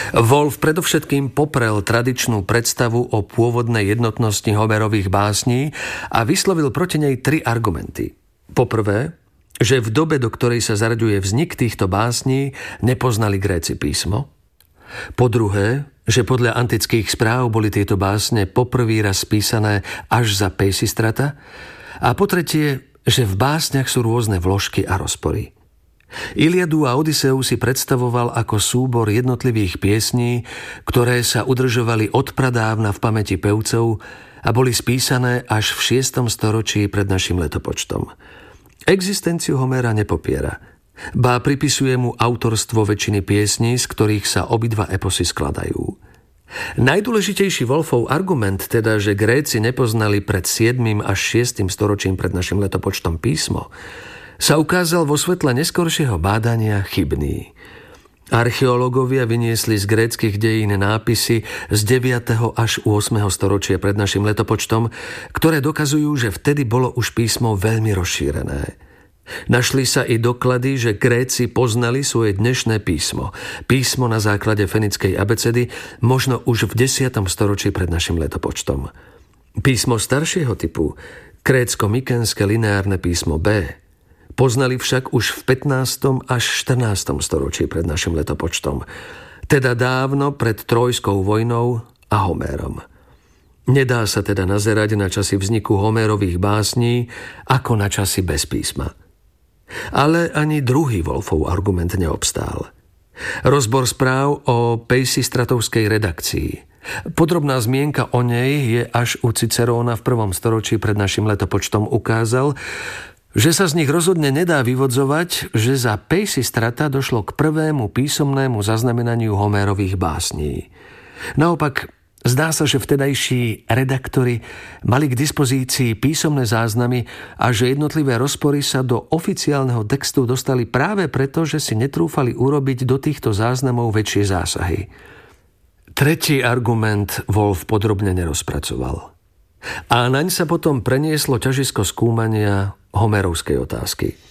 Wolf predovšetkým poprel tradičnú predstavu o pôvodnej jednotnosti Homerových básní a vyslovil proti nej 3 argumenty. Poprvé, že v dobe, do ktorej sa zaraďuje vznik týchto básní, nepoznali Gréci písmo. Po druhé, že podľa antických správ boli tieto básne poprvý raz spísané až za Peisistrata. A po tretie, že v básniach sú rôzne vložky a rozpory. Iliadu a Odyseu si predstavoval ako súbor jednotlivých piesní, ktoré sa udržovali odpradávna v pamäti pevcov a boli spísané až v 6. storočí pred našim letopočtom. Existenciu Homéra nepopiera, ba pripisuje mu autorstvo väčšiny piesní, z ktorých sa obidva eposy skladajú. Najdôležitejší Wolfov argument, teda, že Gréci nepoznali pred 7. až 6. storočím pred našim letopočtom písmo, sa ukázal vo svetle neskoršieho bádania chybný. Archeológovia vyniesli z gréckych dejín nápisy z 9. až 8. storočia pred našim letopočtom, ktoré dokazujú, že vtedy bolo už písmo veľmi rozšírené. Našli sa i doklady, že Gréci poznali svoje dnešné písmo. Písmo na základe fenickej abecedy možno už v 10. storočí pred našim letopočtom. Písmo staršieho typu, krécko-mykenské lineárne písmo B, poznali však už v 15. až 14. storočí pred našim letopočtom, teda dávno pred Trojskou vojnou a Homérom. Nedá sa teda nazerať na časy vzniku Homérových básní ako na časy bez písma. Ale ani druhý Wolfov argument neobstál. Rozbor správ o Peisistratovskej redakcii. Podrobná zmienka o nej je až u Ciceróna v 1. storočí pred našim letopočtom ukázal, že sa z nich rozhodne nedá vyvodzovať, že za Peisistrata došlo k prvému písomnému zaznamenaniu Homérových básní. Naopak, zdá sa, že vtedajší redaktori mali k dispozícii písomné záznamy a že jednotlivé rozpory sa do oficiálneho textu dostali práve preto, že si netrúfali urobiť do týchto záznamov väčšie zásahy. Tretí argument Wolf podrobne nerozpracoval. A naň sa potom prenieslo ťažisko skúmania Homérovskej otázky.